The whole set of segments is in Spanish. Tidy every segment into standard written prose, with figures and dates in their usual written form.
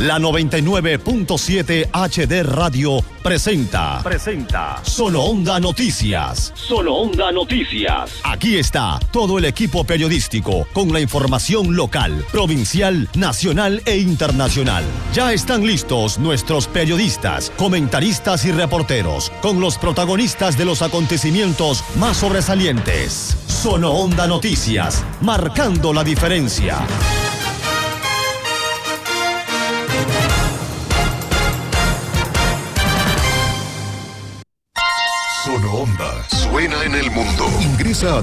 La 99.7 HD Radio presenta Solo Onda Noticias. Aquí está todo el equipo periodístico con la información local, provincial, nacional e internacional. Ya están listos nuestros periodistas, comentaristas y reporteros con los protagonistas de los acontecimientos más sobresalientes. Solo Onda Noticias, marcando la diferencia. Sono Onda suena en el mundo. Ingresa a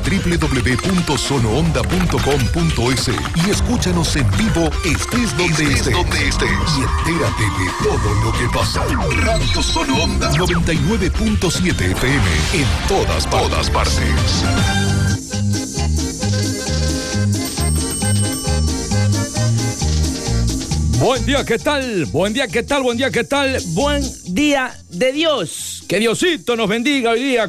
www.sonoonda.com.es y escúchanos en vivo, estés donde estés. Y entérate de todo lo que pasa. Radio Sono Onda 99.7 FM en todas partes. Buen día, ¿qué tal? Buen día, ¿qué tal? Buen día, ¿qué tal? Buen día de Dios. Que Diosito nos bendiga hoy día,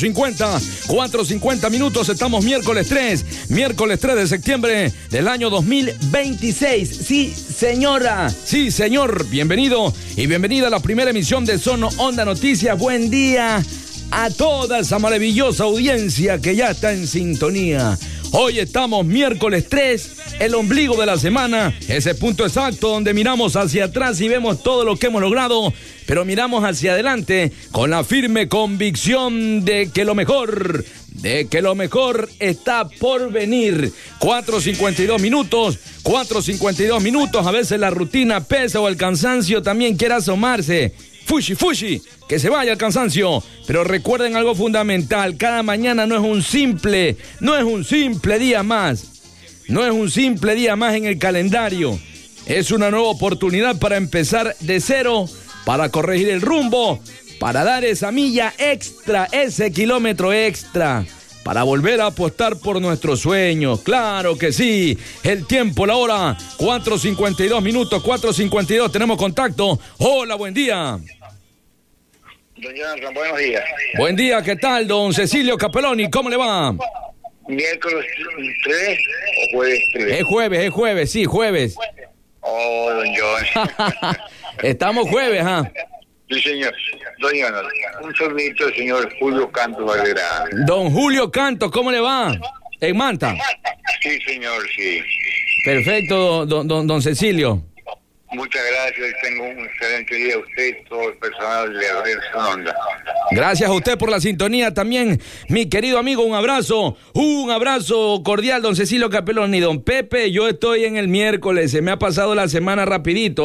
4:50 minutos. Estamos miércoles 3 de septiembre del año 2026. Sí, señora. Sí, señor. Bienvenido y bienvenida a la primera emisión de Sono Onda Noticias. Buen día a toda esa maravillosa audiencia que ya está en sintonía. Hoy estamos miércoles 3, el ombligo de la semana, ese punto exacto donde miramos hacia atrás y vemos todo lo que hemos logrado, pero miramos hacia adelante con la firme convicción de que lo mejor está por venir. 4:52 minutos, a veces la rutina pesa o el cansancio también quiere asomarse. Fushi, que se vaya el cansancio. Pero recuerden algo fundamental, cada mañana no es un simple día más. No es un simple día más en el calendario. Es una nueva oportunidad para empezar de cero, para corregir el rumbo, para dar esa milla extra, ese kilómetro extra, para volver a apostar por nuestros sueños. Claro que sí. El tiempo, la hora, 4:52, tenemos contacto. Hola, buen día. Don Jonathan, buenos días. Buen día, ¿qué tal, don Cecilio Capelloni? ¿Cómo le va? ¿Miércoles 3 o jueves 3? Es jueves, sí, jueves. Oh, don John. Estamos jueves, ¿ah? Sí, señor. Don Jonathan, un saludito al señor Julio Cantos Valderrama. Don Julio Cantos, ¿cómo le va? ¿En Manta? Sí, señor, sí. Perfecto, don Cecilio. Muchas gracias, tengo un excelente día a usted y todo el personal de Radio Sonda. Gracias a usted por la sintonía también, mi querido amigo, un abrazo cordial, don Cecilio Capelloni. Don Pepe, yo estoy en el miércoles, se me ha pasado la semana rapidito,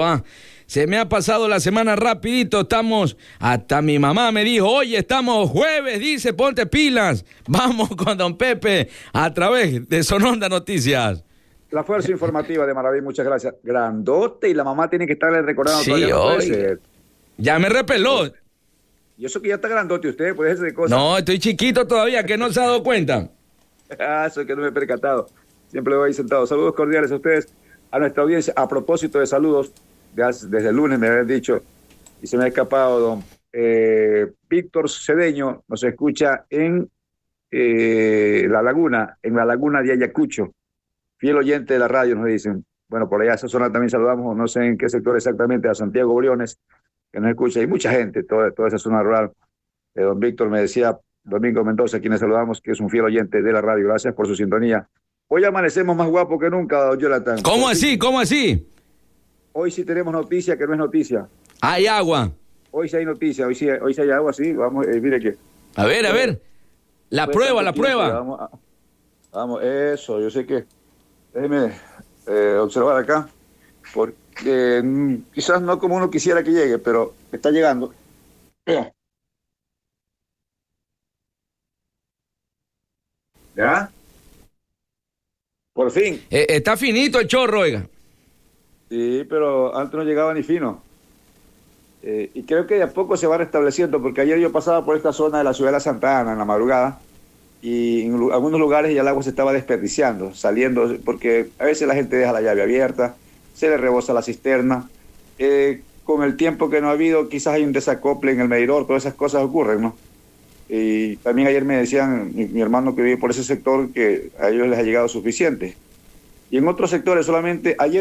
estamos, hasta mi mamá me dijo, oye, estamos jueves, dice, ponte pilas, vamos con don Pepe a través de Sononda Noticias. La fuerza informativa de Maraví, muchas gracias. Grandote, y la mamá tiene que estarle recordando. Sí, hoy. Ya me repeló. Y eso que ya está grandote usted, puede ser de cosas. No, estoy chiquito todavía, que no se ha dado cuenta. Eso es que no me he percatado. Siempre lo voy sentado. Saludos cordiales a ustedes, a nuestra audiencia. A propósito de saludos, desde el lunes me habían dicho, y se me ha escapado, don Víctor Cedeño, nos escucha en La Laguna de Ayacucho. Fiel oyente de la radio, nos dicen. Bueno, por allá esa zona también saludamos, no sé en qué sector exactamente, a Santiago Briones, que nos escucha. Hay mucha gente, toda esa zona rural. Don Víctor me decía, Domingo Mendoza, quienes saludamos, que es un fiel oyente de la radio. Gracias por su sintonía. Hoy amanecemos más guapos que nunca, don Jonathan. ¿Cómo así? Hoy sí tenemos noticia que no es noticia. Hay agua. Hoy sí hay noticia, hoy sí hay agua, sí. Vamos, mire que... A ver. La prueba. Vamos, eso, yo sé que... Déjeme observar acá, porque quizás no como uno quisiera que llegue, pero está llegando. ¿Ya? Por fin. Está finito el chorro, oiga. Sí, pero antes no llegaba ni fino. Y creo que de a poco se va restableciendo, porque ayer yo pasaba por esta zona de la ciudad de la Santa Ana en la madrugada, y en algunos lugares ya el agua se estaba desperdiciando, saliendo, porque a veces la gente deja la llave abierta, se le rebosa la cisterna. Con el tiempo que no ha habido, quizás hay un desacople en el medidor, todas esas cosas ocurren, ¿no? Y también ayer me decían, mi hermano que vive por ese sector, que a ellos les ha llegado suficiente. Y en otros sectores solamente, ayer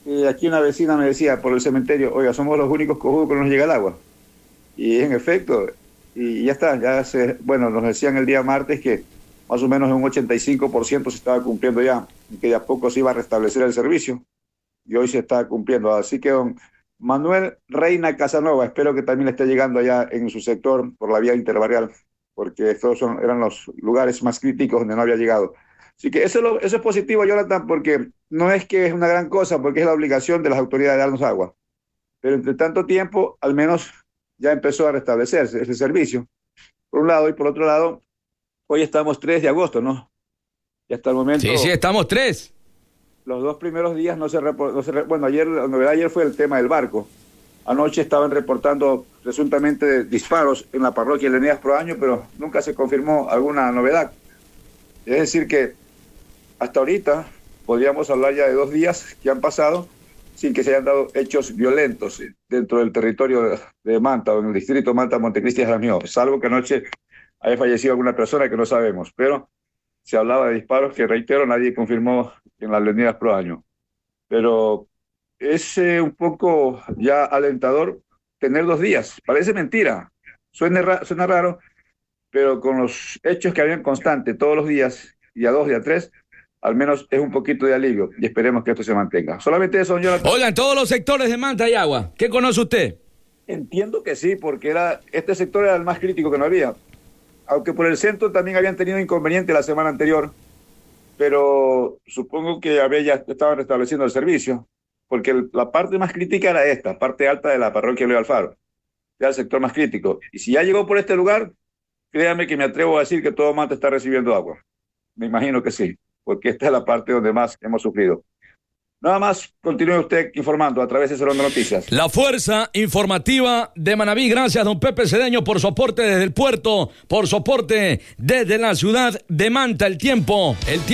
aquí una vecina me decía por el cementerio, oiga, somos los únicos cojudos que no nos llega el agua. Y en efecto, y ya está, bueno, nos decían el día martes que más o menos un 85% se estaba cumpliendo ya, y que de a poco se iba a restablecer el servicio, y hoy se está cumpliendo. Así que don Manuel Reina Casanova, espero que también le esté llegando allá en su sector por la vía interbarrial, porque estos eran los lugares más críticos donde no había llegado. Así que eso es positivo, Jonathan, porque no es que es una gran cosa, porque es la obligación de las autoridades de darnos agua. Pero entre tanto tiempo, al menos ya empezó a restablecerse ese servicio, por un lado, y por otro lado, hoy estamos 3 de agosto, ¿no? Y hasta el momento... Sí, estamos 3. Los 2 primeros días bueno, la novedad ayer fue el tema del barco. Anoche estaban reportando presuntamente disparos en la parroquia de Eneas Proaño, pero nunca se confirmó alguna novedad. Es decir que hasta ahorita podríamos hablar ya de 2 días que han pasado sin que se hayan dado hechos violentos dentro del territorio de Manta o en el distrito Manta-Montecristi de Jaramillo, salvo que anoche haya fallecido alguna persona que no sabemos, pero se hablaba de disparos que, reitero, nadie confirmó en las Eneas Proaño. Pero es un poco ya alentador tener 2 días. Parece mentira, suena raro, pero con los hechos que habían constante todos los días, día 2, día 3, al menos es un poquito de alivio y esperemos que esto se mantenga. Solamente eso, Jonathan. Oigan, todos los sectores de Manta hay agua. ¿Qué conoce usted? Entiendo que sí, porque este sector era el más crítico que no había. Aunque por el centro también habían tenido inconveniente la semana anterior, pero supongo que ya estaban restableciendo el servicio, porque la parte más crítica era esta, parte alta de la parroquia Leo Alfaro, ya el sector más crítico. Y si ya llegó por este lugar, créame que me atrevo a decir que todo Manta está recibiendo agua. Me imagino que sí, porque esta es la parte donde más hemos sufrido. Nada más, continúe usted informando a través de Salón de Noticias. La Fuerza Informativa de Manabí. Gracias, don Pepe Cedeño, por soporte desde el puerto, por soporte desde la ciudad de Manta. El tiempo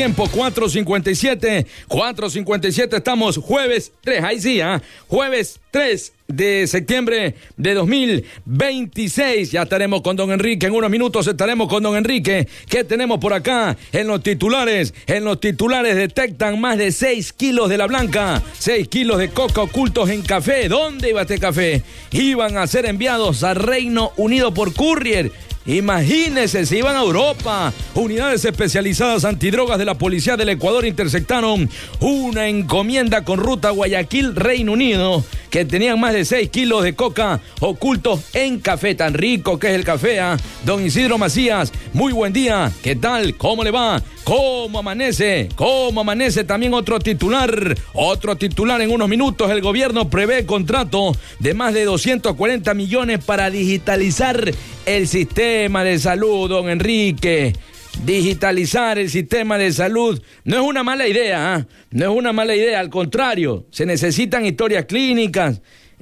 4:57, estamos jueves 3, ahí sí, jueves 3 de septiembre de 2026. Ya estaremos con don Enrique, en unos minutos estaremos con don Enrique. ¿Qué tenemos por acá en los titulares? En los titulares detectan más de 6 kilos de la blanca, 6 kilos de coca ocultos en café. ¿Dónde iba este café? Iban a ser enviados a Reino Unido por courier. Imagínense, se iban a Europa. Unidades especializadas antidrogas de la Policía del Ecuador interceptaron una encomienda con ruta Guayaquil, Reino Unido, que tenían más de 6 kilos de coca ocultos en café. Tan rico que es el café, Don Isidro Macías, muy buen día. ¿Qué tal? ¿Cómo le va? ¿Cómo amanece? ¿Cómo amanece? También otro titular en unos minutos. El gobierno prevé contrato de más de 240 millones para digitalizar el sistema de salud, don Enrique. Digitalizar el sistema de salud no es una mala idea, no es una mala idea, al contrario, se necesitan historias clínicas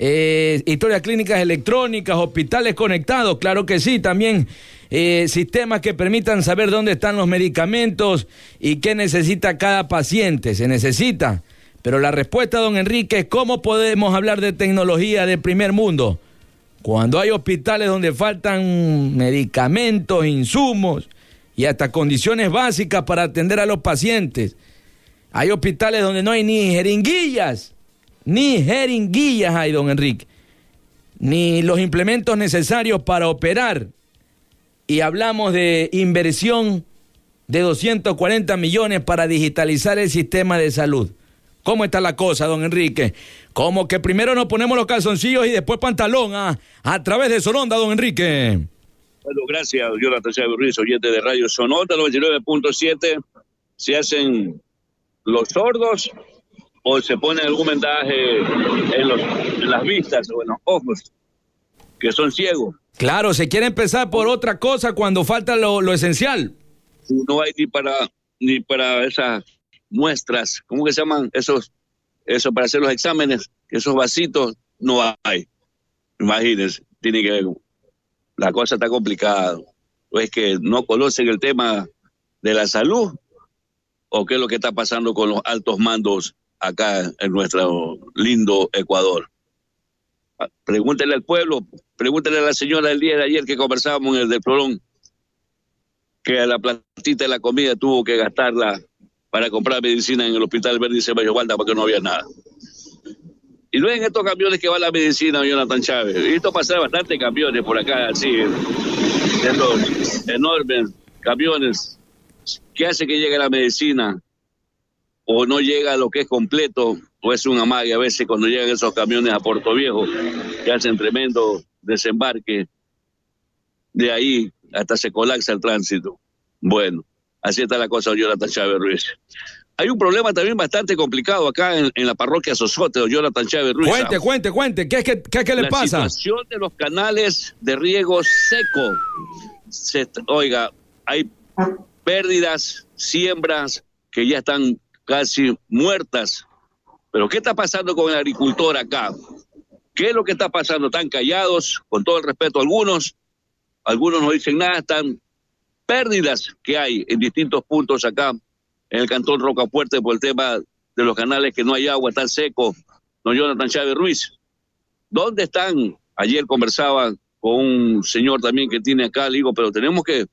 electrónicas, hospitales conectados, claro que sí, también sistemas que permitan saber dónde están los medicamentos y qué necesita cada paciente, se necesita. Pero la respuesta, don Enrique, es cómo podemos hablar de tecnología de primer mundo cuando hay hospitales donde faltan medicamentos, insumos y hasta condiciones básicas para atender a los pacientes. Hay hospitales donde no hay ni jeringuillas hay, don Enrique, ni los implementos necesarios para operar. Y hablamos de inversión de 240 millones para digitalizar el sistema de salud. ¿Cómo está la cosa, don Enrique? Como que primero nos ponemos los calzoncillos y después pantalón, a través de Sononda, don Enrique. Bueno, gracias, Jonathan Chávez Ruiz, oyente de Radio Sononda 99.7. ¿Se hacen los sordos o se pone algún vendaje en las vistas o en los ojos, que son ciegos? Claro, se quiere empezar por otra cosa cuando falta lo esencial. No hay ni para esas muestras, ¿cómo que se llaman? Eso para hacer los exámenes, esos vasitos, no hay. Imagínense, la cosa está complicada. ¿O es que no conocen el tema de la salud? ¿O qué es lo que está pasando con los altos mandos acá en nuestro lindo Ecuador? Pregúntele al pueblo, pregúntele a la señora del día de ayer que conversábamos en el del Florón, que a la platita de la comida tuvo que gastarla para comprar medicina en el Hospital Verde y Ceballos Balda porque no había nada. Y no es en estos camiones que va la medicina, Jonathan Chávez. He visto pasar bastantes camiones por acá, así, estos enormes camiones que hace que llegue la medicina, o no llega a lo que es completo, o es un amague a veces cuando llegan esos camiones a Puerto Viejo, que hacen tremendo desembarque. De ahí hasta se colapsa el tránsito. Bueno, así está la cosa, Jonathan Chávez Ruiz. Hay un problema también bastante complicado acá en la parroquia Sosote, Jonathan Chávez Ruiz. Cuente. ¿Qué es que le pasa? La situación de los canales de riego seco. Oiga, hay pérdidas, siembras que ya están casi muertas. Pero ¿qué está pasando con el agricultor acá? ¿Qué es lo que está pasando? Están callados, con todo el respeto a algunos no dicen nada, están pérdidas que hay en distintos puntos acá en el cantón Rocafuerte por el tema de los canales que no hay agua, están secos. Don Jonathan Chávez Ruiz, ¿dónde están? Ayer conversaba con un señor también que tiene acá, le digo, pero tenemos que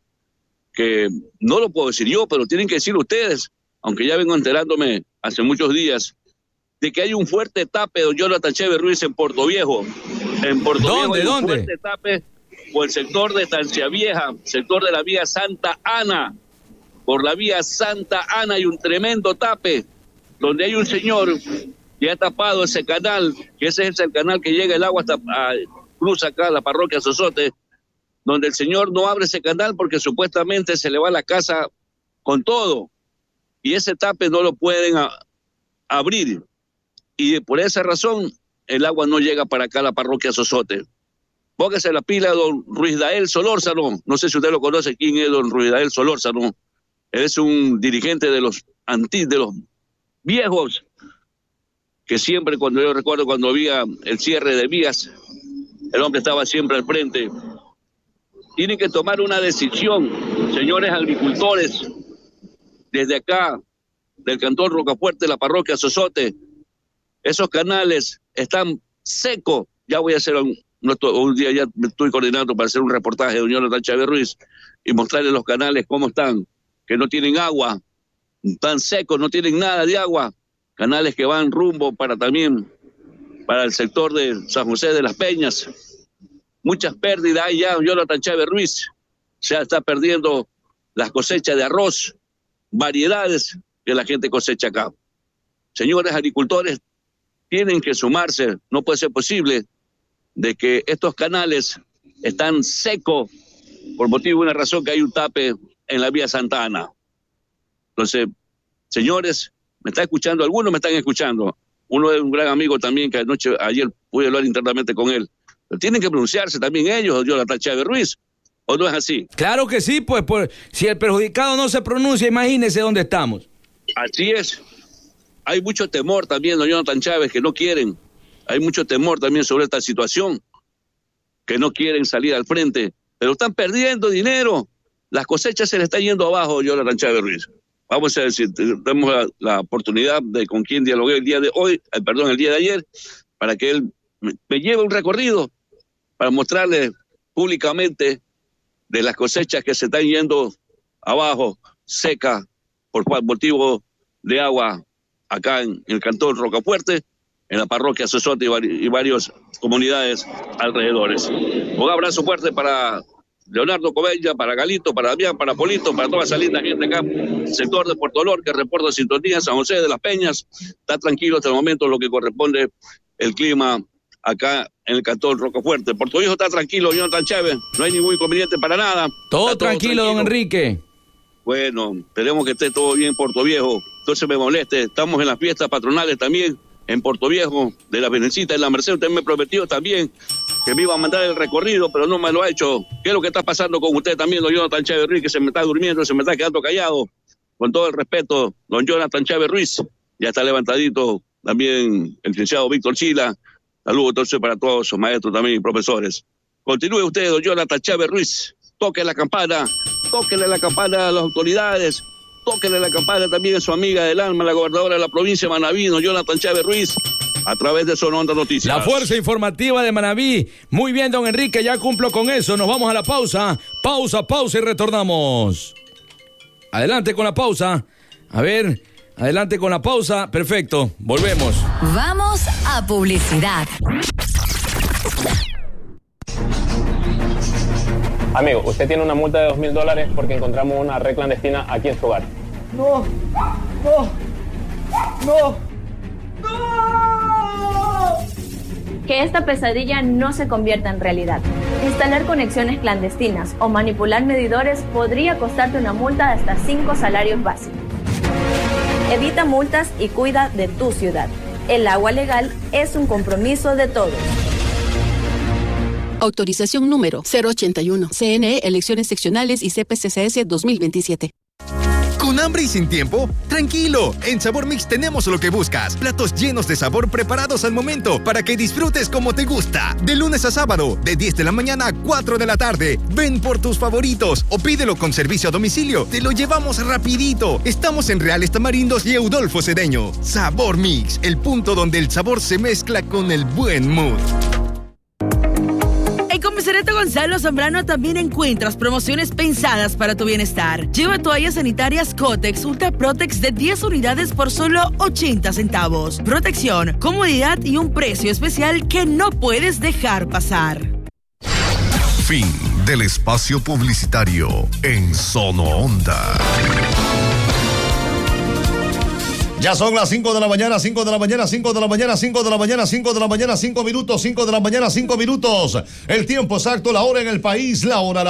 no lo puedo decir yo, pero tienen que decir ustedes, aunque ya vengo enterándome hace muchos días, de que hay un fuerte tape, don Jonathan Chávez Ruiz, en Puerto Viejo. En Puerto Viejo hay un fuerte tape por el sector de Estancia Vieja, sector de la vía Santa Ana. Por la vía Santa Ana hay un tremendo tape, donde hay un señor que ha tapado ese canal, que ese es el canal que llega el agua hasta cruza acá la parroquia Sosote, donde el señor no abre ese canal porque supuestamente se le va a la casa con todo, y ese tape no lo pueden abrir, y por esa razón el agua no llega para acá a la parroquia Sosote. Póngase la pila, don Ruidael Solórzano, no sé si usted lo conoce, quién es don Ruidael Solórzano. Es un dirigente de los viejos, que siempre, cuando yo recuerdo cuando había el cierre de vías, el hombre estaba siempre al frente. Tienen que tomar una decisión, señores agricultores, desde acá, del cantón Rocafuerte, la parroquia Sosote. Esos canales están secos. Ya voy a hacer un día, ya me estoy coordinando para hacer un reportaje de Jonathan Chávez Ruiz y mostrarles los canales cómo están, que no tienen agua, están secos, no tienen nada de agua. Canales que van rumbo para el sector de San José de las Peñas. Muchas pérdidas hay ya, Jonathan Chávez Ruiz. Se está perdiendo las cosechas de arroz, variedades que la gente cosecha acá. Señores agricultores, tienen que sumarse. No puede ser posible de que estos canales están secos por motivo de una razón, que hay un tape en la vía Santa Ana. Entonces, señores, ¿me está escuchando? Algunos me están escuchando. Uno es un gran amigo también, que ayer pude hablar internamente con él. Pero tienen que pronunciarse también ellos, Jonathan Chávez Ruiz, ¿o no es así? Claro que sí, pues si el perjudicado no se pronuncia, imagínese dónde estamos. Así es. Hay mucho temor también, don Jonathan Chávez, que no quieren. Hay mucho temor también sobre esta situación, que no quieren salir al frente, pero están perdiendo dinero. Las cosechas se le están yendo abajo, Jonathan Chávez Ruiz. Vamos a decir, tenemos la oportunidad de con quien dialogué el día de ayer, para que él me lleve un recorrido para mostrarle públicamente de las cosechas que se están yendo abajo, secas, por motivo de agua acá en el cantón Rocafuerte, en la parroquia Sosote y varias comunidades alrededores. Un abrazo fuerte para Leonardo Covella, para Galito, para Damián, para Polito, para toda esa linda gente acá, sector de Puerto Olor, que reporta sintonía, San José de las Peñas. Está tranquilo hasta el momento lo que corresponde el clima acá en el cantón Rocafuerte. Puerto Viejo está tranquilo, Jonathan Chávez, no hay ningún inconveniente para nada. Todo tranquilo, don Enrique. Bueno, tenemos que esté todo bien en Puerto Viejo, entonces me moleste. Estamos en las fiestas patronales también en Puerto Viejo, de la Virgencita de la Merced. Usted me prometió también que me iba a mandar el recorrido, pero no me lo ha hecho. ¿Qué es lo que está pasando con usted también, don Jonathan Chávez Ruiz, que se me está durmiendo, se me está quedando callado? Con todo el respeto, don Jonathan Chávez Ruiz, ya está levantadito también el licenciado Víctor Chila. Saludos entonces para todos sus maestros también y profesores. Continúe usted, don Jonathan Chávez Ruiz, toque la campana, tóquele la campana a las autoridades, tóquele la campana también a su amiga del alma, la gobernadora de la provincia de Manabí, don Jonathan Chávez Ruiz, a través de Zona Onda Noticias. La fuerza informativa de Manabí. Muy bien, don Enrique, ya cumplo con eso. Nos vamos a la pausa. Pausa y retornamos. Adelante con la pausa. A ver, Adelante con la pausa. Perfecto. Volvemos. Vamos a publicidad. Amigo, usted tiene una multa de $2,000 porque encontramos una red clandestina aquí en su hogar. No. Que esta pesadilla no se convierta en realidad. Instalar conexiones clandestinas o manipular medidores podría costarte una multa de hasta 5 salarios básicos. Evita multas y cuida de tu ciudad. El agua legal es un compromiso de todos. Autorización número 081. CNE, Elecciones Seccionales y CPCCS 2027. ¿Con hambre y sin tiempo? ¡Tranquilo! En Sabor Mix tenemos lo que buscas. Platos llenos de sabor preparados al momento para que disfrutes como te gusta. De lunes a sábado, de 10 de la mañana a 4 de la tarde. Ven por tus favoritos o pídelo con servicio a domicilio. Te lo llevamos rapidito. Estamos en Reales Tamarindos y Eudolfo Cedeño. Sabor Mix, el punto donde el sabor se mezcla con el buen mood. En Comisaría Gonzalo Zambrano también encuentras promociones pensadas para tu bienestar. Lleva toallas sanitarias Kotex Ultra Protex de 10 unidades por solo 80 centavos. Protección, comodidad y un precio especial que no puedes dejar pasar. Fin del espacio publicitario en Sono Onda. Ya son las 5 de la mañana, 5 de la mañana, 5 de la mañana, 5 de la mañana, 5 de la mañana, 5 minutos, 5 de la mañana, 5 minutos. El tiempo exacto, la hora en el país, la hora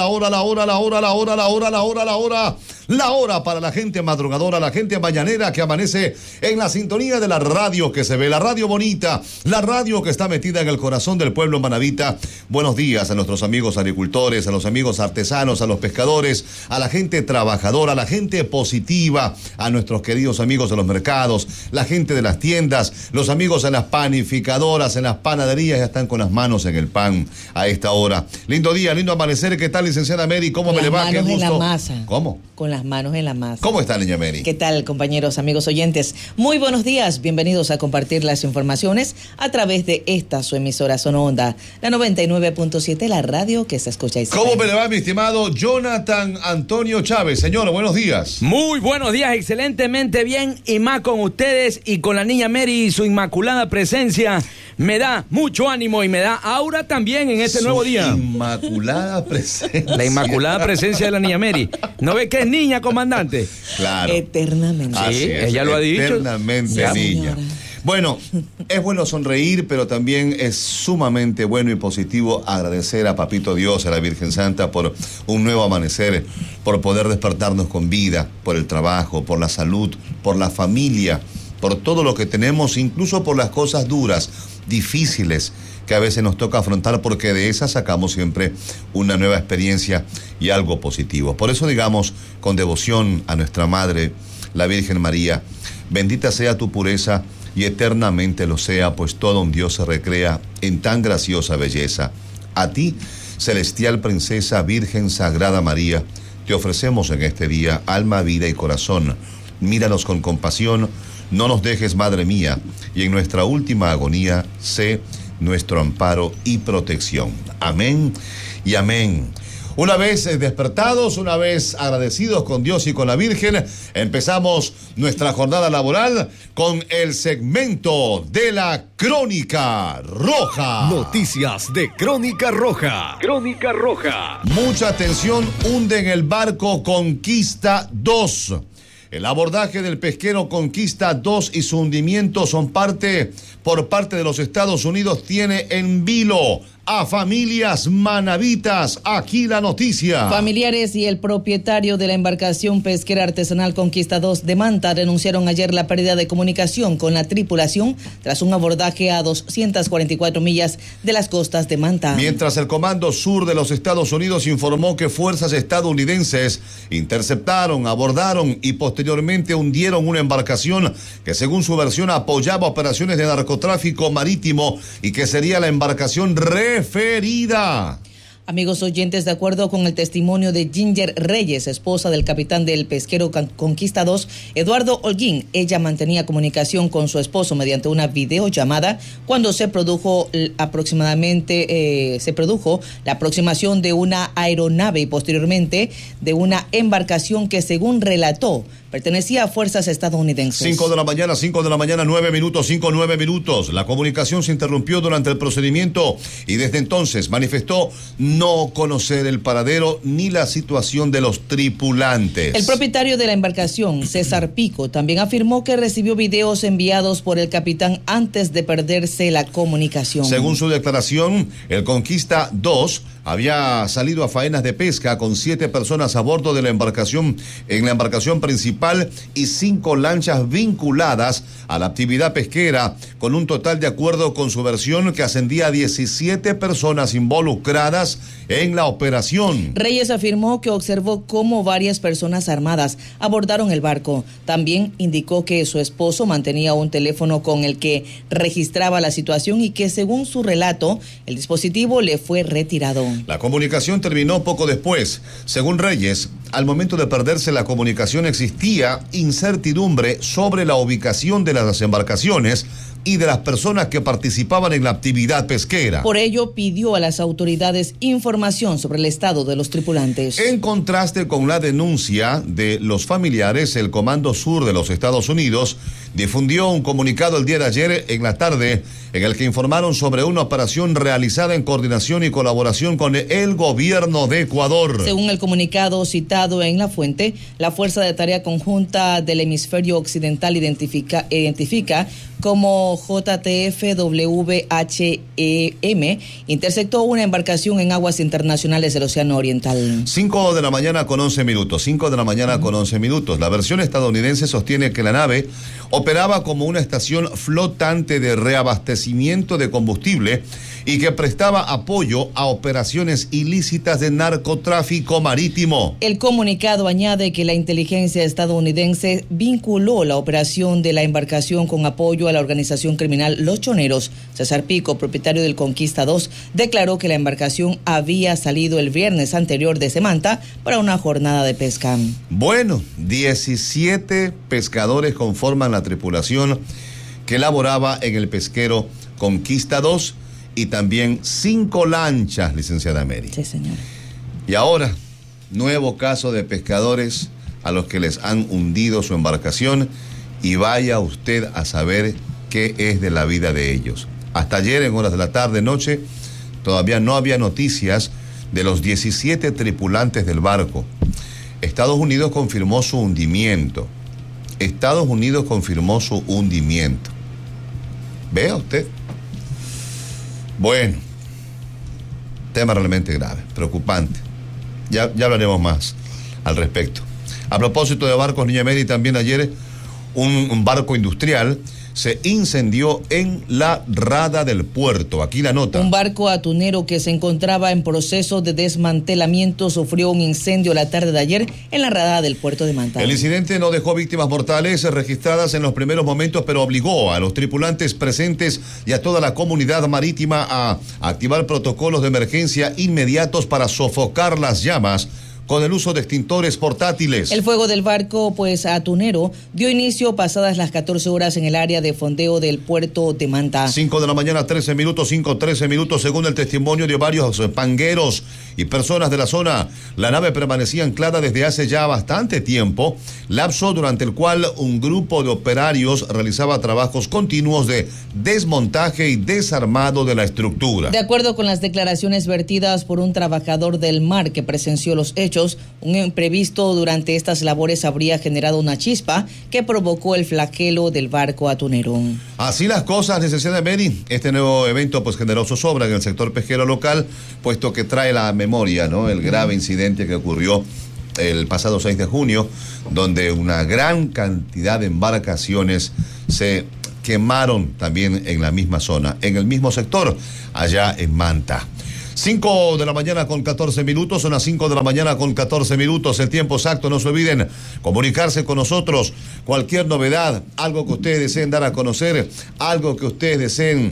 para la gente madrugadora, la gente mañanera que amanece en la sintonía de la radio que se ve, la radio bonita, la radio que está metida en el corazón del pueblo manabita. Buenos días a nuestros amigos agricultores, a los amigos artesanos, a los pescadores, a la gente trabajadora, a la gente positiva, a nuestros queridos amigos de los mercados, la gente de las tiendas, los amigos en las panificadoras, en las panaderías, ya están con las manos en el pan a esta hora. Lindo día, lindo amanecer. ¿Qué tal, licenciada Mary? ¿Cómo me le va? Qué gusto. Con las manos en la masa. ¿Cómo? Con las manos en la masa. ¿Cómo está, niña Mary? ¿Qué tal, compañeros, amigos oyentes? Muy buenos días, bienvenidos a compartir las informaciones a través de esta su emisora Sono Onda, la 99.7, la radio que se escucha y se ¿Cómo me le va, mi estimado Jonathan Antonio Chávez? Señor, buenos días. Muy buenos días, excelentemente bien, y más con ustedes y con la niña Mary y su inmaculada presencia. Me da mucho ánimo y me da aura también en este nuevo día. Inmaculada presencia. La inmaculada presencia de la niña Mary. ¿No ve que es niña, comandante? Claro. Eternamente. Sí, ella lo ha dicho. Eternamente niña. Bueno, es bueno sonreír, pero también es sumamente bueno y positivo agradecer a Papito Dios, a la Virgen Santa, por un nuevo amanecer, por poder despertarnos con vida, por el trabajo, por la salud, por la familia, por todo lo que tenemos, incluso por las cosas duras, difíciles, que a veces nos toca afrontar, porque de esas sacamos siempre una nueva experiencia y algo positivo. Por eso digamos con devoción a nuestra Madre, la Virgen María: bendita sea tu pureza y eternamente lo sea, pues todo un Dios se recrea en tan graciosa belleza. A ti, celestial princesa, Virgen Sagrada María, te ofrecemos en este día alma, vida y corazón. Míranos con compasión, no nos dejes, Madre mía, y en nuestra última agonía, sé nuestro amparo y protección. Amén y amén. Una vez despertados, una vez agradecidos con Dios y con la Virgen, empezamos nuestra jornada laboral con el segmento de la Crónica Roja. Noticias de Crónica Roja. Crónica Roja. Mucha atención, hunden el barco Conquista 2. El abordaje del pesquero Conquista 2 y su hundimiento por parte de los Estados Unidos tiene en vilo a familias manabitas. Aquí la noticia. Familiares y el propietario de la embarcación pesquera artesanal Conquista 2 de Manta denunciaron ayer la pérdida de comunicación con la tripulación tras un abordaje a 244 millas de las costas de Manta. Mientras el Comando Sur de los Estados Unidos informó que fuerzas estadounidenses interceptaron, abordaron y posteriormente hundieron una embarcación que, según su versión, apoyaba operaciones de narcotráfico marítimo y que sería la embarcación referida. Amigos oyentes, de acuerdo con el testimonio de Ginger Reyes, esposa del capitán del pesquero Conquista 2, Eduardo Holguín, ella mantenía comunicación con su esposo mediante una videollamada cuando se produjo la aproximación de una aeronave y posteriormente de una embarcación que, según relató, pertenecía a fuerzas estadounidenses. 5 de la mañana, 9 minutos. La comunicación se interrumpió durante el procedimiento y desde entonces manifestó no conocer el paradero ni la situación de los tripulantes. El propietario de la embarcación, César Pico, también afirmó que recibió videos enviados por el capitán antes de perderse la comunicación. Según su declaración, el Conquista 2 había salido a faenas de pesca con 7 personas a bordo de la embarcación, en la embarcación principal y 5 lanchas vinculadas a la actividad pesquera, con un total, de acuerdo con su versión, que ascendía a 17 personas involucradas en la operación. Reyes afirmó que observó cómo varias personas armadas abordaron el barco. También indicó que su esposo mantenía un teléfono con el que registraba la situación y que, según su relato, el dispositivo le fue retirado. La comunicación terminó poco después. Según Reyes, al momento de perderse la comunicación existía incertidumbre sobre la ubicación de las embarcaciones y de las personas que participaban en la actividad pesquera. Por ello, pidió a las autoridades información sobre el estado de los tripulantes. En contraste con la denuncia de los familiares, el Comando Sur de los Estados Unidos difundió un comunicado el día de ayer en la tarde en el que informaron sobre una operación realizada en coordinación y colaboración con el gobierno de Ecuador. Según el comunicado citado en la fuente, la Fuerza de Tarea Conjunta del Hemisferio Occidental identifica como JTF-WHEM interceptó una embarcación en aguas internacionales del Océano Oriental. 5 de la mañana con 11 minutos. La versión estadounidense sostiene que la nave operaba como una estación flotante de reabastecimiento de combustible y que prestaba apoyo a operaciones ilícitas de narcotráfico marítimo. El comunicado añade que la inteligencia estadounidense vinculó la operación de la embarcación con apoyo a la organización criminal Los Choneros. César Pico, propietario del Conquista 2, declaró que la embarcación había salido el viernes anterior de Semanta para una jornada de pesca. Bueno, 17 pescadores conforman la tripulación que laboraba en el pesquero Conquista 2 y también 5 lanchas, licenciada Mary. Sí, señor. Y ahora, nuevo caso de pescadores a los que les han hundido su embarcación, y vaya usted a saber qué es de la vida de ellos. Hasta ayer, en horas de la tarde, noche, todavía no había noticias de los 17 tripulantes del barco. Estados Unidos confirmó su hundimiento. Vea usted. Bueno, tema realmente grave, preocupante. Ya hablaremos más al respecto. A propósito de barcos, niña Mary, también ayer un barco industrial se incendió en la rada del puerto. Aquí la nota. Un barco atunero que se encontraba en proceso de desmantelamiento sufrió un incendio la tarde de ayer en la rada del puerto de Manta. El incidente no dejó víctimas mortales registradas en los primeros momentos, pero obligó a los tripulantes presentes y a toda la comunidad marítima a activar protocolos de emergencia inmediatos para sofocar las llamas con el uso de extintores portátiles. El fuego del barco, atunero, dio inicio pasadas las 14 horas en el área de fondeo del puerto de Manta. 5 de la mañana, 13 minutos, según el testimonio de varios pangueros y personas de la zona. La nave permanecía anclada desde hace ya bastante tiempo, lapso durante el cual un grupo de operarios realizaba trabajos continuos de desmontaje y desarmado de la estructura. De acuerdo con las declaraciones vertidas por un trabajador del mar que presenció los hechos, un imprevisto durante estas labores habría generado una chispa que provocó el flagelo del barco atunero. Así las cosas, licenciada Mary. Este nuevo evento generó zozobra en el sector pesquero local, puesto que trae la memoria, ¿no?, el grave incidente que ocurrió el pasado 6 de junio, donde una gran cantidad de embarcaciones se quemaron también en la misma zona, en el mismo sector, allá en Manta. 5 de la mañana con 14 minutos, son las 5 de la mañana con 14 minutos, el tiempo exacto. No se olviden comunicarse con nosotros, cualquier novedad, algo que ustedes deseen dar a conocer, algo que ustedes deseen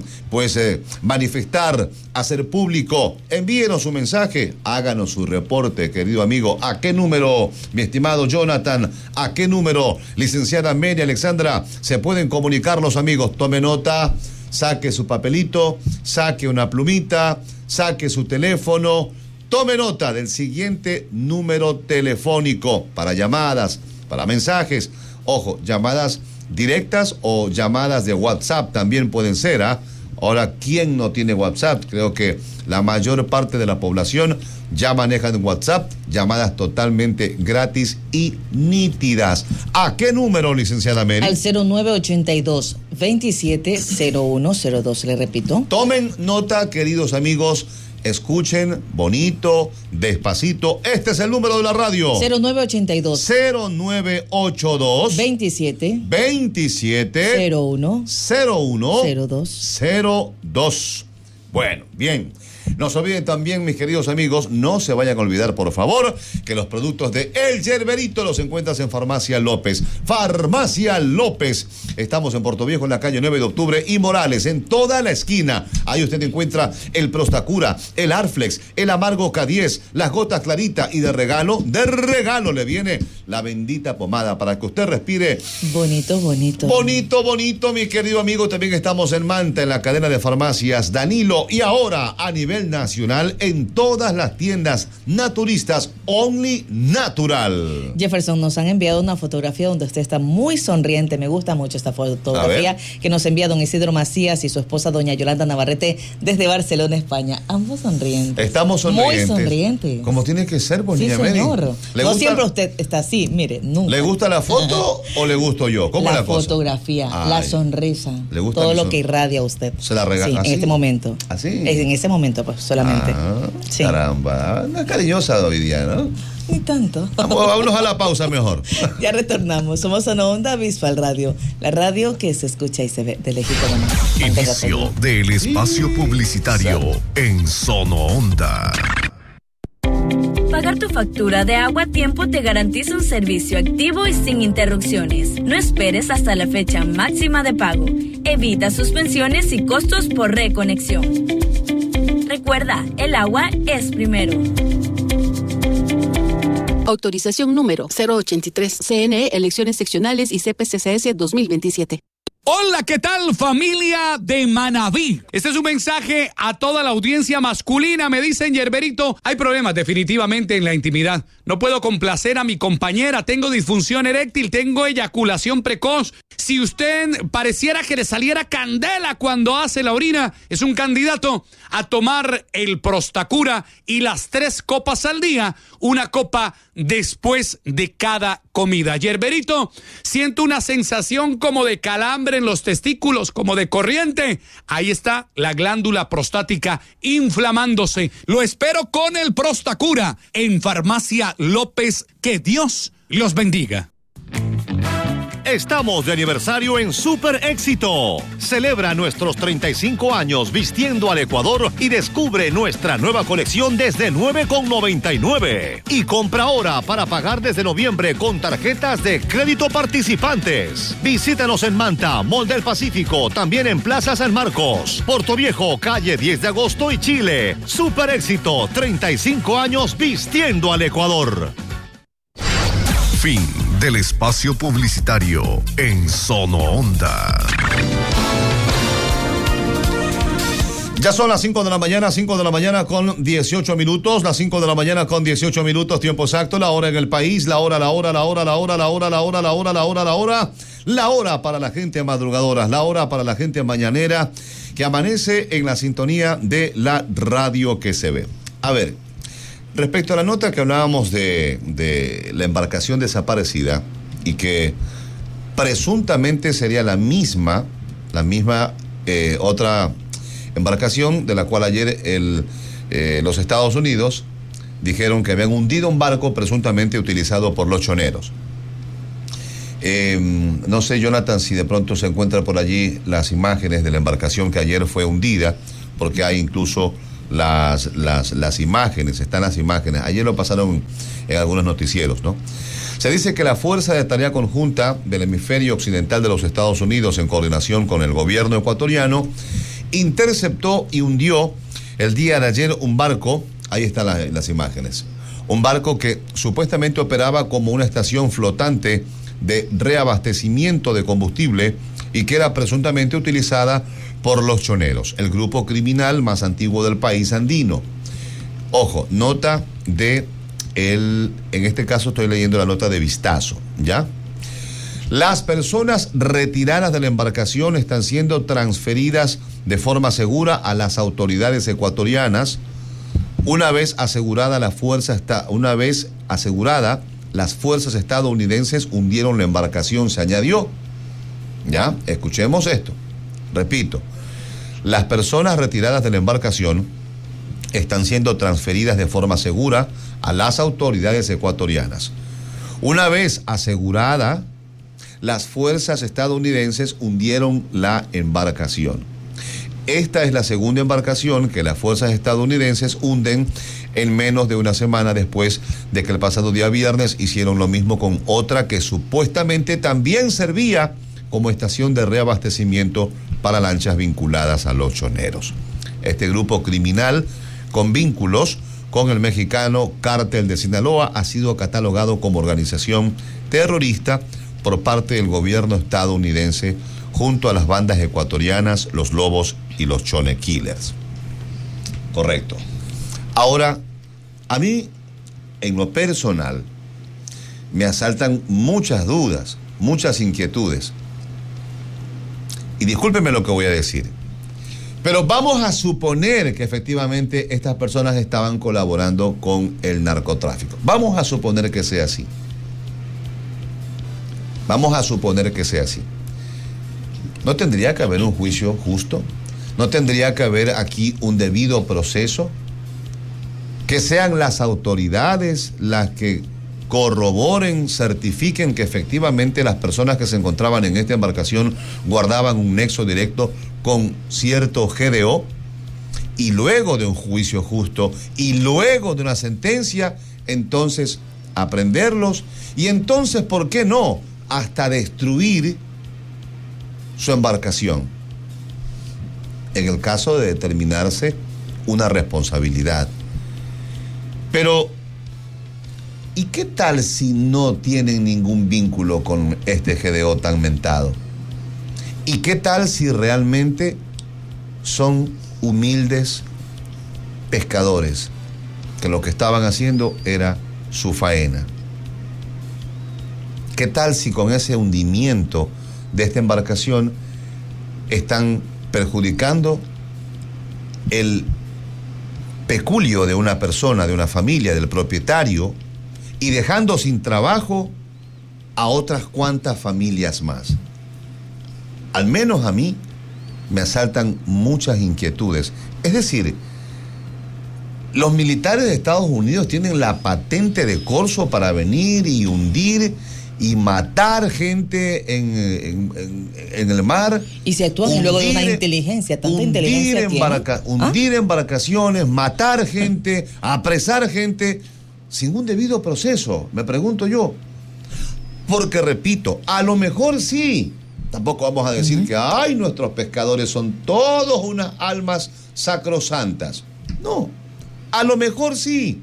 manifestar, hacer público, envíenos un mensaje, háganos su reporte, querido amigo. ¿A qué número, mi estimado Jonathan? ¿A qué número, licenciada Mary Alexandra, se pueden comunicar los amigos? Tome nota, saque su papelito, saque una plumita, saque su teléfono, tome nota del siguiente número telefónico para llamadas, para mensajes. Ojo, llamadas directas o llamadas de WhatsApp también pueden ser, ¿ah? Ahora, ¿quién no tiene WhatsApp? Creo que la mayor parte de la población ya manejan WhatsApp, llamadas totalmente gratis y nítidas. ¿A qué número, licenciada Mary? Al 0982-270102, le repito. Tomen nota, queridos amigos, escuchen bonito, despacito. Este es el número de la radio. 0982 27 01 02. Bueno, bien. No se olviden también, mis queridos amigos, no se vayan a olvidar, por favor, que los productos de El Yerberito los encuentras en Farmacia López. Farmacia López. Estamos en Puerto Viejo, en la calle 9 de octubre y Morales, en toda la esquina. Ahí usted encuentra el Prostacura, el Arflex, el Amargo K10, las gotas Clarita y de regalo le viene la bendita pomada para que usted respire. Bonito. Bonito, mi querido amigo. También estamos en Manta, en la cadena de farmacias Danilo, y ahora a nivel nacional en todas las tiendas naturistas Only Natural. Jefferson, nos han enviado una fotografía donde usted está muy sonriente. Me gusta mucho esta fotografía que nos envía don Isidro Macías y su esposa doña Yolanda Navarrete desde Barcelona, España. Ambos sonrientes. Estamos sonrientes. Muy sonrientes. Como tiene que ser, bonita. Sí, señor. No siempre usted está así, mire, nunca. ¿Le gusta la foto o le gusto yo? ¿Cómo es la cosa? La fotografía, la sonrisa, ¿le gusta todo lo que irradia a usted? Se la regala. Sí, en este momento. ¿Así? En ese momento, pues, solamente. Sí. Caramba, no es cariñosa hoy día, ¿no? Ni tanto. Vámonos a la pausa mejor. Ya retornamos. Somos Sono Onda Bisbal Radio, la radio que se escucha y se ve de lejito. Inicio del espacio publicitario en Sono Onda. Pagar tu factura de agua a tiempo te garantiza un servicio activo y sin interrupciones. No esperes hasta la fecha máxima de pago. Evita suspensiones y costos por reconexión. Recuerda, el agua es primero. Autorización número 083, CNE, Elecciones Seccionales y CPCCS 2027. Hola, ¿qué tal, familia de Manabí? Este es un mensaje a toda la audiencia masculina. Me dicen, Yerberito, hay problemas definitivamente en la intimidad. No puedo complacer a mi compañera, tengo disfunción eréctil, tengo eyaculación precoz. Si usted pareciera que le saliera candela cuando hace la orina, es un candidato a tomar el Prostacura y las 3 copas al día, una copa después de cada comida. Yerberito, siento una sensación como de calambre en los testículos, como de corriente. Ahí está la glándula prostática inflamándose. Lo espero con el Prostacura en Farmacia López. Que Dios los bendiga. Estamos de aniversario en Super Éxito. Celebra nuestros 35 años vistiendo al Ecuador y descubre nuestra nueva colección desde $9,99. Y compra ahora para pagar desde noviembre con tarjetas de crédito participantes. Visítanos en Manta, Mall del Pacífico, también en Plaza San Marcos, Puerto Viejo, calle 10 de agosto y Chile. Super Éxito, 35 años vistiendo al Ecuador. Fin del espacio publicitario en Sono Onda. Ya son las 5 de la mañana con 18 minutos, las 5 de la mañana con 18 minutos, tiempo exacto, la hora en el país, la hora para la gente madrugadora, la hora para la gente mañanera que amanece en la sintonía de la radio que se ve. A ver, respecto a la nota que hablábamos de la embarcación desaparecida y que presuntamente sería la misma otra embarcación de la cual ayer los Estados Unidos dijeron que habían hundido un barco presuntamente utilizado por los choneros. No sé, Jonathan, si de pronto se encuentran por allí las imágenes de la embarcación que ayer fue hundida, porque hay incluso las imágenes, están las imágenes. Ayer lo pasaron en algunos noticieros, ¿no? Se dice que la Fuerza de Tarea Conjunta del Hemisferio Occidental de los Estados Unidos, en coordinación con el gobierno ecuatoriano, interceptó y hundió el día de ayer un barco, ahí están las imágenes, un barco que supuestamente operaba como una estación flotante de reabastecimiento de combustible y que era presuntamente utilizada por los choneros, el grupo criminal más antiguo del país andino. Ojo, nota de en este caso estoy leyendo la nota de Vistazo, ¿ya? Las personas retiradas de la embarcación están siendo transferidas de forma segura a las autoridades ecuatorianas. Una vez asegurada, las fuerzas estadounidenses hundieron la embarcación, se añadió. ¿Ya? Escuchemos esto. Repito, las personas retiradas de la embarcación están siendo transferidas de forma segura a las autoridades ecuatorianas. Una vez asegurada, las fuerzas estadounidenses hundieron la embarcación. Esta es la segunda embarcación que las fuerzas estadounidenses hunden en menos de una semana después de que el pasado día viernes hicieron lo mismo con otra que supuestamente también servía como estación de reabastecimiento para lanchas vinculadas a los choneros. Este grupo criminal con vínculos con el mexicano Cártel de Sinaloa ha sido catalogado como organización terrorista por parte del gobierno estadounidense junto a las bandas ecuatorianas, los Lobos y los Chone Killers. Correcto. Ahora, a mí, en lo personal, me asaltan muchas dudas, muchas inquietudes. Y discúlpenme lo que voy a decir, pero vamos a suponer que efectivamente estas personas estaban colaborando con el narcotráfico. Vamos a suponer que sea así. Vamos a suponer que sea así. ¿No tendría que haber un juicio justo? ¿No tendría que haber aquí un debido proceso? Que sean las autoridades las que corroboren, certifiquen que efectivamente las personas que se encontraban en esta embarcación guardaban un nexo directo con cierto GDO, y luego de un juicio justo y luego de una sentencia, entonces aprenderlos y entonces, ¿por qué no?, hasta destruir su embarcación en el caso de determinarse una responsabilidad. Pero ¿y qué tal si no tienen ningún vínculo con este GDO tan mentado? ¿Y qué tal si realmente son humildes pescadores que lo que estaban haciendo era su faena? ¿Qué tal si con ese hundimiento de esta embarcación están perjudicando el peculio de una persona, de una familia, del propietario, y dejando sin trabajo a otras cuantas familias más? Al menos a mí me asaltan muchas inquietudes. Es decir, los militares de Estados Unidos tienen la patente de corso para venir y hundir y matar gente en el mar. Y se actúan luego de una inteligencia, tanta inteligencia hundir embarcaciones, matar gente, apresar gente, sin un debido proceso, me pregunto yo. Porque repito, a lo mejor sí, tampoco vamos a decir que ay, nuestros pescadores son todos unas almas sacrosantas. No, a lo mejor sí.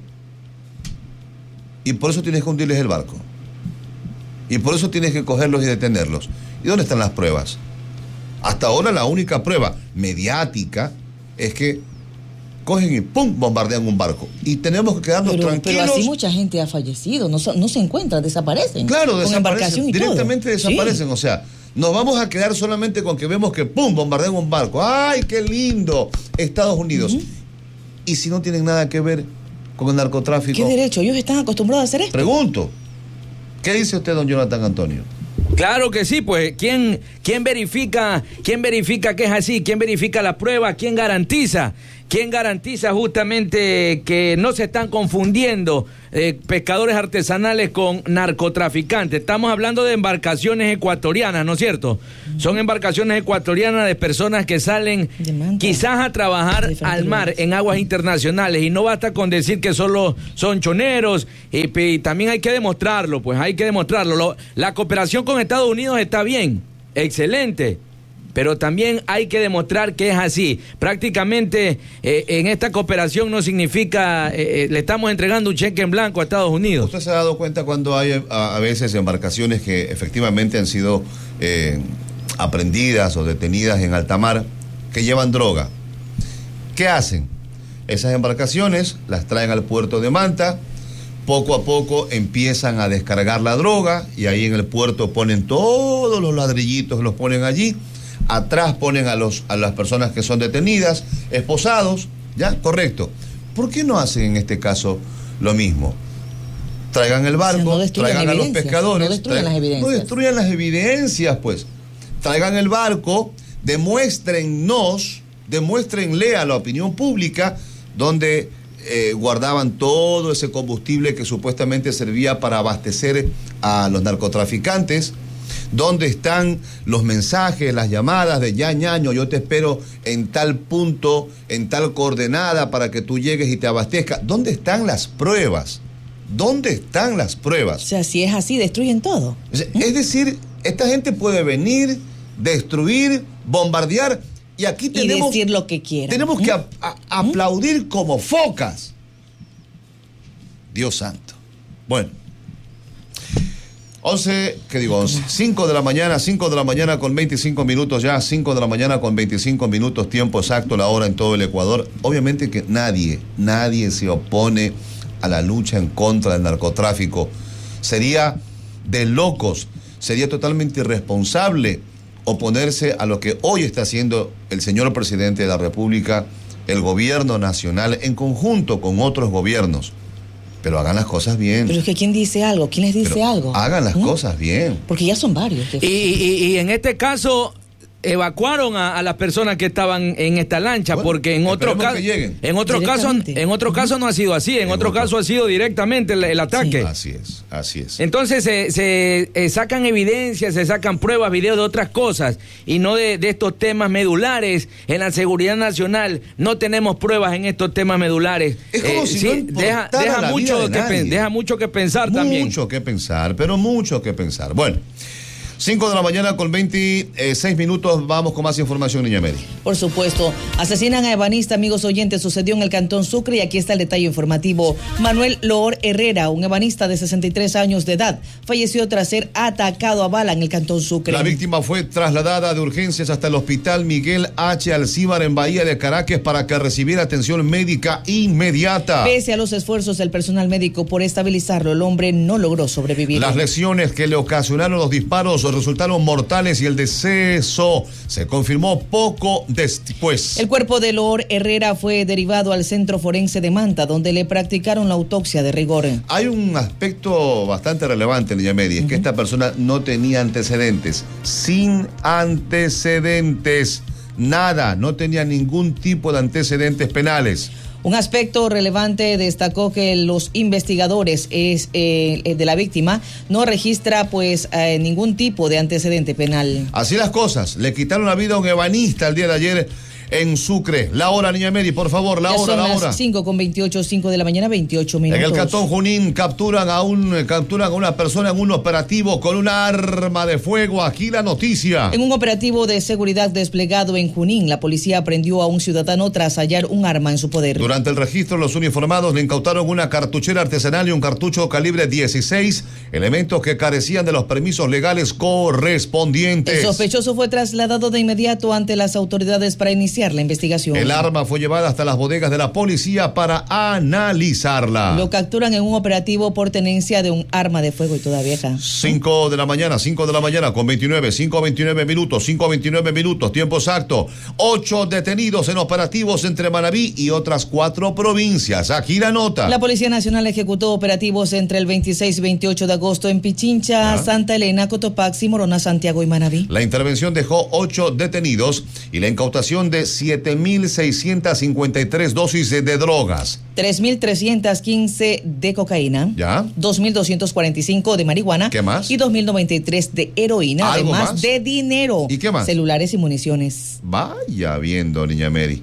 Y por eso tienes que hundirles el barco. Y por eso tienes que cogerlos y detenerlos. ¿Y dónde están las pruebas? Hasta ahora la única prueba mediática es que cogen y ¡pum!, bombardean un barco. Y tenemos que quedarnos tranquilos. Pero así mucha gente ha fallecido, no se encuentran, desaparecen. Claro, con desaparecen, y directamente todo. desaparecen. Sí. O sea, nos vamos a quedar solamente con que vemos que ¡pum!, bombardean un barco. ¡Ay, qué lindo! Estados Unidos. ¿Y si no tienen nada que ver con el narcotráfico? ¿Qué derecho? ¿Ellos están acostumbrados a hacer esto? Pregunto. ¿Qué dice usted, don Jonathan Antonio? Claro que sí, pues, ¿quién verifica que es así? ¿Quién verifica la prueba? ¿Quién garantiza? ¿Quién garantiza justamente que no se están confundiendo pescadores artesanales con narcotraficantes? Estamos hablando de embarcaciones ecuatorianas, ¿no es cierto? Son embarcaciones ecuatorianas de personas que salen quizás a trabajar al mar en aguas internacionales, y no basta con decir que solo son choneros, y también hay que demostrarlo, pues hay que demostrarlo. La cooperación con Estados Unidos está bien, excelente, pero también hay que demostrar que es así. Prácticamente en esta cooperación no significa le estamos entregando un cheque en blanco a Estados Unidos. ¿Usted se ha dado cuenta cuando hay a veces embarcaciones que efectivamente han sido aprendidas o detenidas en alta mar, que llevan droga? ¿Qué hacen? Esas embarcaciones las traen al puerto de Manta, poco a poco empiezan a descargar la droga y ahí en el puerto ponen todos los ladrillitos, los ponen allí. Atrás ponen a las personas que son detenidas, esposados, ¿ya? Correcto. ¿Por qué no hacen en este caso lo mismo? Traigan el barco, traigan a los pescadores. No destruyan las evidencias. No destruyan las evidencias, pues. Traigan el barco, demuéstrenle a la opinión pública donde guardaban todo ese combustible que supuestamente servía para abastecer a los narcotraficantes. ¿Dónde están los mensajes, las llamadas de ya ñaño, yo te espero en tal punto, en tal coordenada para que tú llegues y te abastezcas? ¿Dónde están las pruebas? ¿Dónde están las pruebas? O sea, si es así, destruyen todo. Es decir, esta gente puede venir, destruir, bombardear, y aquí tenemos... Y decir lo que quieran. Tenemos que aplaudir como focas. Dios santo. Bueno. 5 de la mañana con 25 minutos ya, 5 de la mañana con 25 minutos, tiempo exacto, la hora en todo el Ecuador. Obviamente que nadie se opone a la lucha en contra del narcotráfico. Sería de locos, sería totalmente irresponsable oponerse a lo que hoy está haciendo el señor presidente de la República, el gobierno nacional, en conjunto con otros gobiernos. Pero hagan las cosas bien. Pero es que ¿quién dice algo? ¿Quién les dice algo? Hagan las cosas bien. Porque ya son varios. Y en este caso evacuaron a las personas que estaban en esta lancha, porque en otro caso no ha sido así, en otro caso ha sido directamente el ataque. Sí. Así es. Entonces se sacan evidencias, se sacan pruebas, videos de otras cosas y no de estos temas medulares. En la seguridad nacional no tenemos pruebas en estos temas medulares. Es como si no importara la vida de nadie. Deja mucho que pensar también. Mucho que pensar, pero mucho que pensar. Bueno, 5 de la mañana con 26 minutos, vamos con más información, Niña Mary. Por supuesto, asesinan a ebanista, amigos oyentes, sucedió en el Cantón Sucre y aquí está el detalle informativo. Manuel Loor Herrera, un ebanista de 63 años de edad, falleció tras ser atacado a bala en el Cantón Sucre. La víctima fue trasladada de urgencias hasta el Hospital Miguel H. Alcíbar en Bahía de Caracas para que recibiera atención médica inmediata. Pese a los esfuerzos del personal médico por estabilizarlo, el hombre no logró sobrevivir. Las lesiones que le ocasionaron los disparos resultaron mortales y el deceso se confirmó poco después. El cuerpo de Loor Herrera fue derivado al Centro Forense de Manta, donde le practicaron la autopsia de rigor. Hay un aspecto bastante relevante, Niña Mary, es que esta persona no tenía antecedentes. Sin antecedentes. Nada, no tenía ningún tipo de antecedentes penales. Un aspecto relevante destacó que los investigadores de la víctima no registra ningún tipo de antecedente penal. Así las cosas, le quitaron la vida a un ebanista el día de ayer en Sucre. La hora, Niña Mary, por favor, la hora. Son las 5:28, 5 de la mañana, 28 minutos. En el Cantón Junín capturan a una persona en un operativo con un arma de fuego. Aquí la noticia. En un operativo de seguridad desplegado en Junín, la policía aprendió a un ciudadano tras hallar un arma en su poder. Durante el registro, los uniformados le incautaron una cartuchera artesanal y un cartucho calibre 16, elementos que carecían de los permisos legales correspondientes. El sospechoso fue trasladado de inmediato ante las autoridades para iniciar la investigación. El arma fue llevada hasta las bodegas de la policía para analizarla. Lo capturan en un operativo por tenencia de un arma de fuego y todavía está. 5 de la mañana con 5:29 minutos, tiempo exacto. 8 detenidos en operativos entre Manabí y otras 4 provincias. Aquí la nota. La Policía Nacional ejecutó operativos entre el 26 y 28 de agosto en Pichincha, Santa Elena, Cotopaxi, Morona, Santiago y Manabí. La intervención dejó 8 detenidos y la incautación de 7.653 dosis de drogas. 3.315 de cocaína. ¿Ya? 2.245 de marihuana. ¿Qué más? Y 2.093 de heroína. ¿Algo además más? de dinero. ¿Y qué más? Celulares y municiones. Vaya viendo, Niña Mary.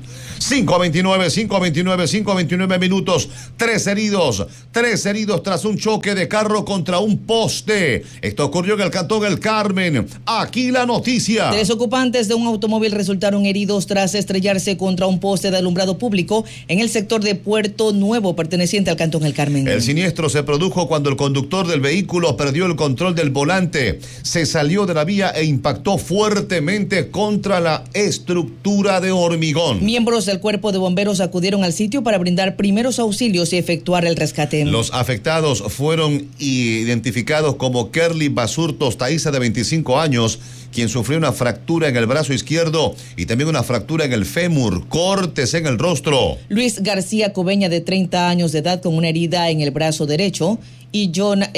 5:29 minutos. 3 heridos tras un choque de carro contra un poste. Esto ocurrió en el Cantón El Carmen. Aquí la noticia. 3 ocupantes de un automóvil resultaron heridos tras estrellarse contra un poste de alumbrado público en el sector de Puerto Nuevo, perteneciente al Cantón El Carmen. El siniestro se produjo cuando el conductor del vehículo perdió el control del volante, se salió de la vía e impactó fuertemente contra la estructura de hormigón. Miembros del Cuerpo de Bomberos acudieron al sitio para brindar primeros auxilios y efectuar el rescate. Los afectados fueron identificados como Kerly Basurtos Taiza, de 25 años, quien sufrió una fractura en el brazo izquierdo y también una fractura en el fémur, cortes en el rostro. Luis García Cobeña, de 30 años de edad, con una herida en el brazo derecho, y Johan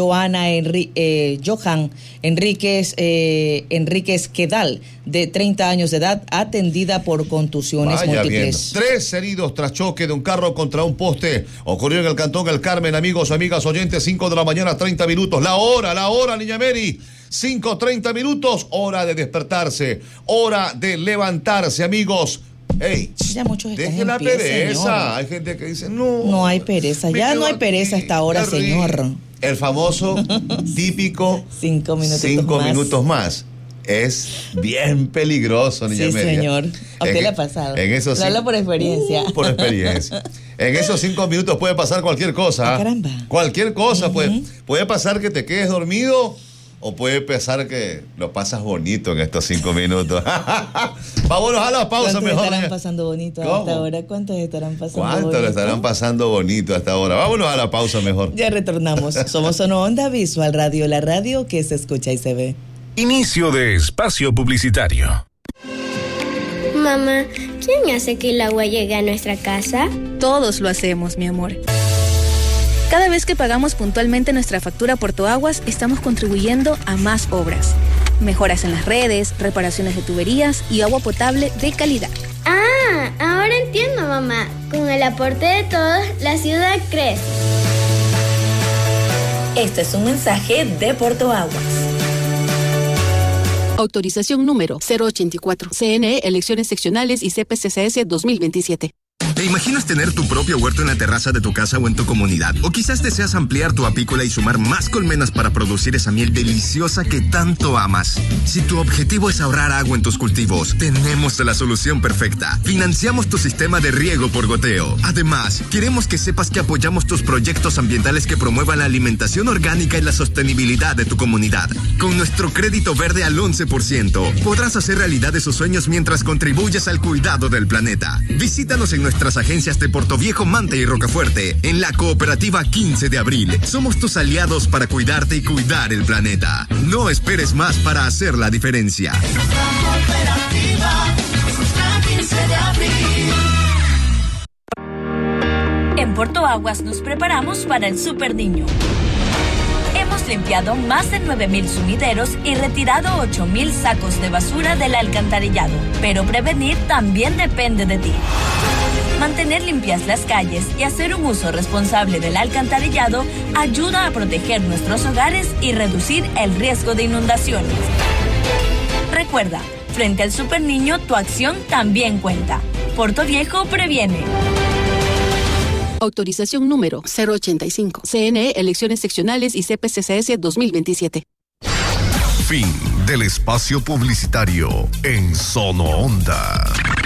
Enríquez Quedal, de 30 años de edad, atendida por contusiones múltiples. Bien. 3 heridos tras choque de un carro contra un poste. Ocurrió en el Cantón El Carmen, amigos, amigas, oyentes, 5 de la mañana, 30 minutos. La hora, Niña Mary. 5:30 minutos, hora de despertarse, hora de levantarse, amigos. Ey, ya muchos deje la pereza. Señor. Hay gente que dice, no hay pereza. Ya no hay pereza a esta hora, señor. El famoso, típico 5 minutos más. Es bien peligroso, Niña Mary. Sí, señor. ¿A usted le ha pasado? Lo habla por experiencia. Por experiencia. En esos 5 minutos puede pasar cualquier cosa. Caramba. Cualquier cosa. Puede pasar que te quedes dormido, o puede pasar que lo pasas bonito en estos 5 minutos. Vámonos a la pausa mejor. ¿Cuántos estarán pasando bonito a esta hora? ¿Cuántos estarán pasando bonito? ¿Cuántos lo estarán pasando bonito hasta ahora? Vámonos a la pausa mejor. Ya retornamos. Somos Sono Onda Visual Radio, la radio que se escucha y se ve. Inicio de espacio publicitario. Mamá, ¿quién hace que el agua llegue a nuestra casa? Todos lo hacemos, mi amor. Cada vez que pagamos puntualmente nuestra factura Portoaguas, estamos contribuyendo a más obras. Mejoras en las redes, reparaciones de tuberías y agua potable de calidad. Ah, ahora entiendo, mamá. Con el aporte de todos, la ciudad crece. Este es un mensaje de Portoaguas. Autorización número 084. CNE, Elecciones Seccionales y CPCCS 2027. ¿Te imaginas tener tu propio huerto en la terraza de tu casa o en tu comunidad? ¿O quizás deseas ampliar tu apícola y sumar más colmenas para producir esa miel deliciosa que tanto amas? Si tu objetivo es ahorrar agua en tus cultivos, tenemos la solución perfecta. Financiamos tu sistema de riego por goteo. Además, queremos que sepas que apoyamos tus proyectos ambientales que promuevan la alimentación orgánica y la sostenibilidad de tu comunidad. Con nuestro crédito verde al 11%, podrás hacer realidad esos sueños mientras contribuyes al cuidado del planeta. Visítanos en nuestras agencias de Portoviejo, Manta y Rocafuerte, en la cooperativa 15 de abril. Somos tus aliados para cuidarte y cuidar el planeta. No esperes más para hacer la diferencia. En Portoaguas nos preparamos para el Super Niño. Hemos limpiado más de 9,000 sumideros y retirado 8,000 sacos de basura del alcantarillado. Pero prevenir también depende de ti. Mantener limpias las calles y hacer un uso responsable del alcantarillado ayuda a proteger nuestros hogares y reducir el riesgo de inundaciones. Recuerda, frente al Super Niño, tu acción también cuenta. Portoviejo previene. Autorización número 085. CNE, Elecciones Seccionales y CPCCS 2027. Fin del espacio publicitario en Sono Onda.